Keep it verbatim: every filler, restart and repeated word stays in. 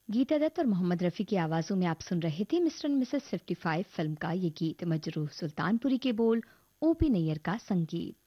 गीता दत्त और मोहम्मद रफ़ी की आवाज़ों में आप सुन रहे थे मिस्टर एंड मिसेस पचपन फिल्म का ये गीत। मजरूह सुल्तानपुरी के बोल, ओपी नैयर का संगीत।